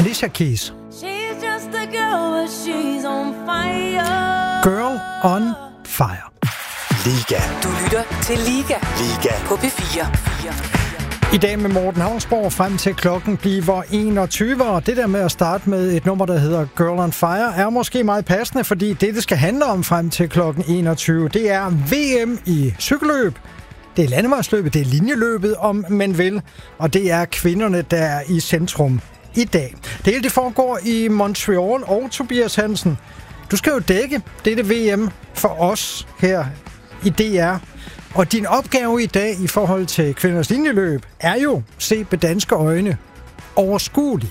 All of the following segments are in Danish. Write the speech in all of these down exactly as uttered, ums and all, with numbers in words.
Alicia Keys. She's just a girl, but she's on fire. Girl on Fire. Liga. Du lytter til Liga. Liga. På P fire. I dag med Morten Havnsborg frem til klokken bliver enogtyve, og det der med at starte med et nummer, der hedder Girl on Fire, er måske meget passende, fordi det, det skal handle om frem til klokken enogtyve, det er V M i cykelløb. Det er landevejsløbet, det er linjeløbet, om man vil, og det er kvinderne, der er i centrum i dag. Det hele det foregår i Montreal, og Tobias Hansen, du skal jo dække dette V M for os her i D R. Og din opgave i dag i forhold til kvinders linjeløb er jo, set med danske øjne, overskuelig.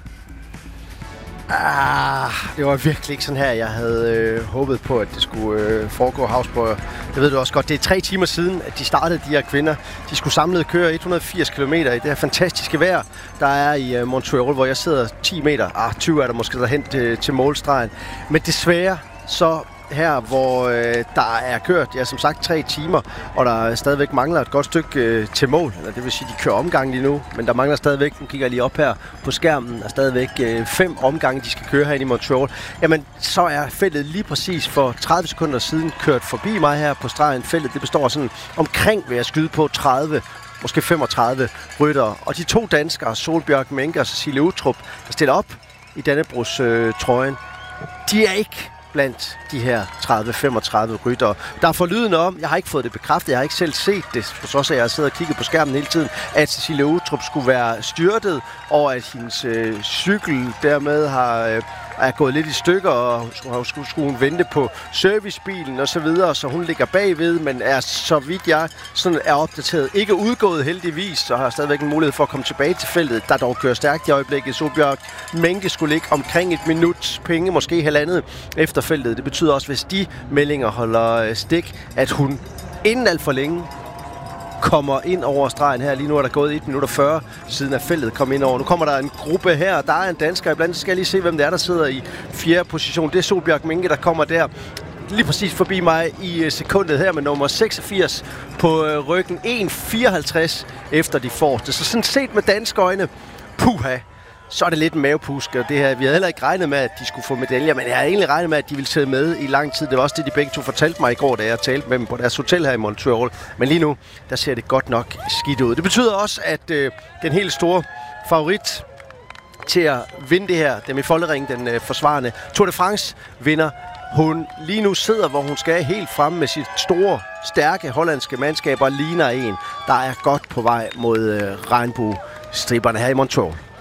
Ah, det var virkelig ikke sådan her, jeg havde øh, håbet på, at det skulle øh, foregå, Havsborg. Det ved du også godt. Det er tre timer siden, at de startede, de her kvinder. De skulle samlet køre et hundrede og firs kilometer i det her fantastiske vejr, der er i øh, Montreal, hvor jeg sidder ti meter. Ah, tyve er der måske derhen til, til målstregen. Men desværre så her, hvor øh, der er kørt, ja, som sagt, tre timer, og der stadigvæk mangler et godt stykke øh, til mål. Eller det vil sige, de kører omgang lige nu, men der mangler stadigvæk, nu kigger jeg lige op her på skærmen, der stadigvæk øh, fem omgange, de skal køre her i Montreal. Jamen, så er feltet lige præcis for tredive sekunder siden kørt forbi mig her på stregen. Feltet, det består sådan omkring, vil jeg skyde på, tredive, måske femogtredive ryttere. Og de to danskere, Solbjørg Menke og Cecilie Utrup, der stiller op i Dannebrogs øh, trøjen, de er ikke blandt de her tredive femogtredive ryttere. Der er forlydende om, jeg har ikke fået det bekræftet, jeg har ikke selv set det, for så at jeg har siddet og kigget på skærmen hele tiden, at Cecilie Utrup skulle være styrtet, og at hendes øh, cykel dermed har, øh, er gået lidt i stykker, og skulle, skulle, skulle hun vente på servicebilen og så videre, så hun ligger bagved, men er, så vidt jeg sådan er opdateret, ikke udgået heldigvis, så har stadigvæk en mulighed for at komme tilbage til feltet, der dog kører stærkt i øjeblikket. Solbjørg Menke skulle ligge omkring et minut penge, måske halvandet efter feltet. Det betyder også, hvis de meldinger holder stik, at hun inden alt for længe kommer ind over stregen her. Lige nu er der gået et minut og fyrre siden at feltet kom ind over. Nu kommer der en gruppe her, der er en dansker iblandt, så skal jeg lige se, hvem det er, der sidder i fjerde position. Det er Solbjørg Menke, der kommer der lige præcis forbi mig i sekundet her med nummer seksogfirs på ryggen. en fireoghalvtreds efter de forreste. Så sådan set med danske øjne, puha, så er det lidt en mavepusk, og det her, vi havde heller ikke regnet med, at de skulle få medaljer, men jeg havde egentlig regnet med, at de ville sidde med i lang tid. Det var også det, de begge to fortalte mig i går, da jeg talte med dem på deres hotel her i Montreal. Men lige nu, der ser det godt nok skidt ud. Det betyder også, at øh, den helt store favorit til at vinde det her, dem i Foldering, den øh, forsvarende Tour de France vinder, hun lige nu sidder, hvor hun skal helt fremme med sit store, stærke hollandske mandskab og ligner en, der er godt på vej mod øh, regnbuestriberne her i Montreal.